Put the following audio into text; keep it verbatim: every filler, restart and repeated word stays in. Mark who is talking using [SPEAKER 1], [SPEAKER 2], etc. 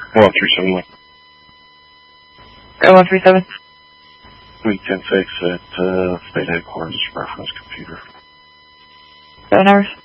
[SPEAKER 1] one three seven one.
[SPEAKER 2] Go one three seven.
[SPEAKER 1] Week ten six at uh, State Headquarters, reference computer.
[SPEAKER 2] Seven hours.